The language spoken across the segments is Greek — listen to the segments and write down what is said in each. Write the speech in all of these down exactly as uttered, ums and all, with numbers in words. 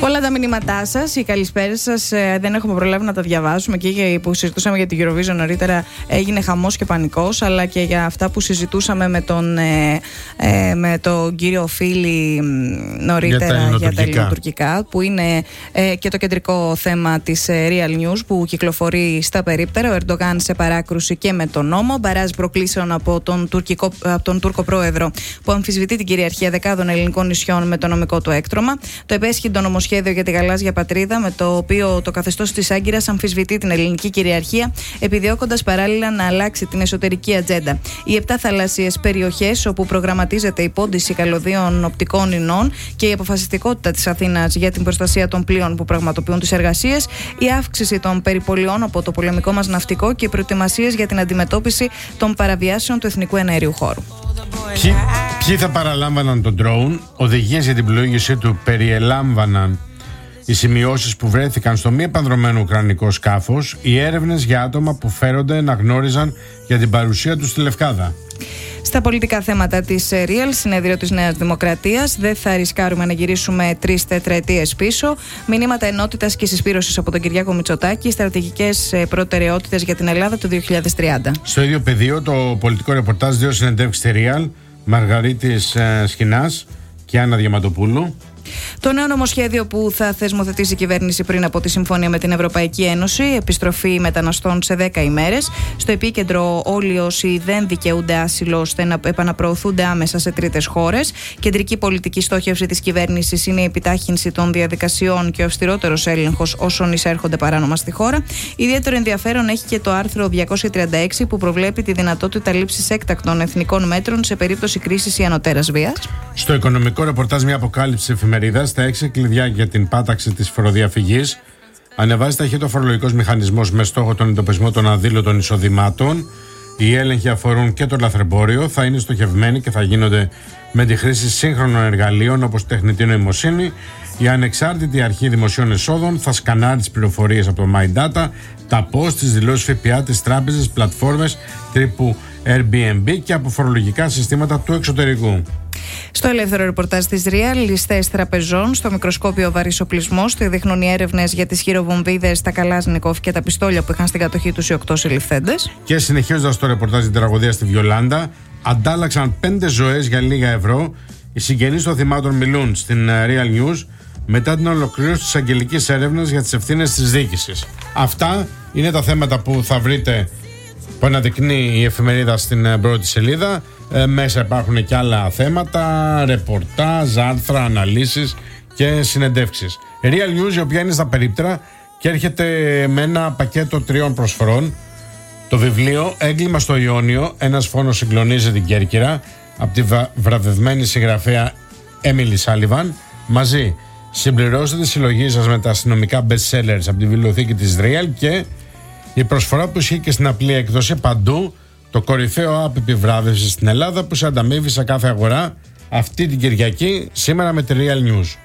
Πολλά τα μηνύματά σας, οι καλησπέρες σας, ε, δεν έχουμε προλάβει να τα διαβάσουμε, και για, που συζητούσαμε για την Eurovision νωρίτερα έγινε χαμός και πανικός, αλλά και για αυτά που συζητούσαμε με τον, ε, ε, με τον κύριο Φίλη νωρίτερα για τα, για τα ελληνοτουρκικά, που είναι ε, και το κεντρικό θέμα της ε, Real News που κυκλοφορεί στα περίπτερα. Ο Ερντογάν σε παράκρουση και με τον νόμο, μπαράζ προκλήσεων από τον, τουρκικό, από τον Τούρκο πρόεδρο που αμφισβητεί την κυριαρχία δεκάδων ελληνικών νησιών με το νομικό του έκτρωμα. Το επέσχυντο νομοσχέδιο για τη γαλάζια πατρίδα, με το οποίο το καθεστώς της Άγκυρας αμφισβητεί την ελληνική κυριαρχία, επιδιώκοντας παράλληλα να αλλάξει την εσωτερική ατζέντα. Οι επτά θαλάσσιες περιοχές όπου προγραμματίζεται η πόντιση καλωδίων οπτικών ινών και η αποφασιστικότητα της Αθήνας για την προστασία των πλοίων που πραγματοποιούν τις εργασίες, η αύξηση των περιπολιών από το πολεμικό μας ναυτικό και οι προετοιμασίες για την αντιμετώπιση των παραβιάσεων του εθνικού εναέριου χώρου. Ποιοι, ποιοι θα παραλάμβαναν τον drone, οδηγίες για την πλοήγησή του περιελάμβαναν οι σημειώσεις που βρέθηκαν στο μη επανδρωμένο ουκρανικό σκάφος, οι έρευνες για άτομα που φέρονται να γνώριζαν για την παρουσία του στη Λευκάδα. Στα πολιτικά θέματα της Real, συνέδριο της Νέας Δημοκρατίας, δεν θα ρισκάρουμε να γυρίσουμε τρεις τετραετίες πίσω. Μηνύματα ενότητας και συσπήρωσης από τον Κυριάκο Μητσοτάκη, στρατηγικές προτεραιότητες για την Ελλάδα του δύο χιλιάδες τριάντα. Στο ίδιο πεδίο, το πολιτικό ρεπορτάζ, δύο συνεντεύξεις στη Real, Μαργαρίτης ε, Σχοινάς και Άννα Διαματοπούλου. Το νέο νομοσχέδιο που θα θεσμοθετήσει η κυβέρνηση πριν από τη συμφωνία με την Ευρωπαϊκή Ένωση, επιστροφή μεταναστών σε δέκα ημέρες. Στο επίκεντρο, όλοι όσοι δεν δικαιούνται άσυλο, ώστε να επαναπροωθούνται άμεσα σε τρίτες χώρες. Κεντρική πολιτική στόχευση της κυβέρνησης είναι η επιτάχυνση των διαδικασιών και ο αυστηρότερος έλεγχος όσων εισέρχονται παράνομα στη χώρα. Ιδιαίτερο ενδιαφέρον έχει και το άρθρο διακόσια τριάντα έξι που προβλέπει τη δυνατότητα λήψης έκτακτων εθνικών μέτρων σε περίπτωση κρίσης ή ανωτέρας βίας. Στο οικονομικό ρεπορτάζ, μια αποκάλυψη εφημερίδας, τα έξι κλειδιά για την πάταξη της φοροδιαφυγής. Ανεβάζει ταχύτητα ο φορολογικός μηχανισμός με στόχο τον εντοπισμό των αδήλωτων εισοδημάτων. Οι έλεγχοι αφορούν και το λαθρεμπόριο, θα είναι στοχευμένοι και θα γίνονται με τη χρήση σύγχρονων εργαλείων όπως τεχνητή νοημοσύνη. Η ανεξάρτητη αρχή δημοσίων εσόδων θα σκανάρει τις πληροφορίες από το MyData, τα post, τις δηλώσεις ΦΠΑ, τις τράπεζες, πλατφόρμες τύπου Airbnb και από φορολογικά συστήματα του εξωτερικού. Στο ελεύθερο ρεπορτάζ της Real, ληστές τραπεζών, στο μικροσκόπιο βαρύς οπλισμός, το δείχνουν οι έρευνες για τις χειροβομβίδες, τα Καλάσνικοφ και τα πιστόλια που είχαν στην κατοχή τους οι οκτώ συλληφθέντες. Και συνεχίζοντας το ρεπορτάζ την τραγωδία στη Βιολάντα, αντάλλαξαν πέντε ζωές για λίγα ευρώ. Οι συγγενείς των θυμάτων μιλούν στην Real News μετά την ολοκλήρωση της αγγελικής έρευνας για τις ευθύνες της διοίκησης. Αυτά είναι τα θέματα που θα βρείτε, που αναδεικνύει η εφημερίδα στην πρώτη σελίδα. Ε, μέσα υπάρχουν και άλλα θέματα, ρεπορτάζ, άρθρα, αναλύσεις και συνεντεύξεις. Real News, η οποία είναι στα περίπτερα και έρχεται με ένα πακέτο τριών προσφορών. Το βιβλίο «Έγκλημα στο Ιόνιο, ένας φόνος συγκλονίζει την Κέρκυρα» από τη βραβευμένη συγγραφέα Έμιλι Σάλιβαν. Μαζί συμπληρώστε τη συλλογή σας με τα αστυνομικά best sellers από τη βιβλιοθήκη της Real και η προσφορά που ισχύει και στην απλή έκδοση παντού, το κορυφαίο app επιβράβευσης στην Ελλάδα που σε ανταμείβει σε κάθε αγορά αυτή την Κυριακή, σήμερα με τη Real News.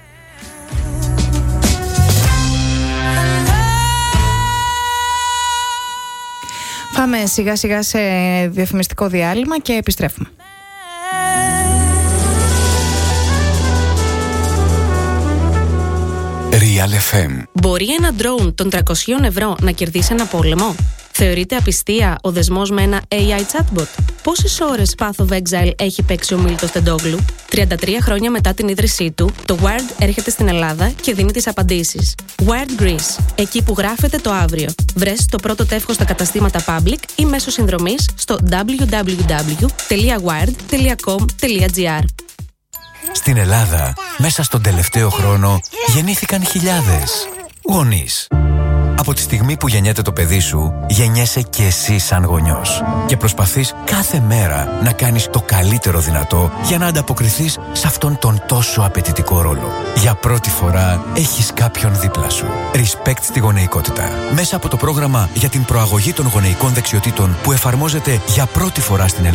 Πάμε σιγά σιγά σε διαφημιστικό διάλειμμα και επιστρέφουμε. Real εφ εμ. Μπορεί ένα drone των τριακόσια ευρώ να κερδίσει ένα πόλεμο? Θεωρείται απιστία ο δεσμός με ένα έι άι chatbot? Πόσες ώρες Path of Exile έχει παίξει ο Μίλτος Τεντόγλου? τριάντα τρία χρόνια μετά την ίδρυσή του, το Wired έρχεται στην Ελλάδα και δίνει τις απαντήσεις. Wired Greece, εκεί που γράφεται το αύριο. Βρες το πρώτο τεύχος στα καταστήματα Public ή μέσω συνδρομής στο double-u double-u double-u τελεία wired τελεία com τελεία gr. Στην Ελλάδα, μέσα στον τελευταίο χρόνο, γεννήθηκαν χιλιάδες γονείς. Από τη στιγμή που γεννιέται το παιδί σου, γεννιέσαι και εσύ σαν γονιός. Και προσπαθείς κάθε μέρα να κάνεις το καλύτερο δυνατό για να ανταποκριθείς σε αυτόν τον τόσο απαιτητικό ρόλο. Για πρώτη φορά έχεις κάποιον δίπλα σου. Respect στη γονεϊκότητα. Μέσα από το πρόγραμμα για την προαγωγή των γονεϊκών δεξιοτήτων που εφαρμόζεται για πρώτη φορά στην Ελλάδα,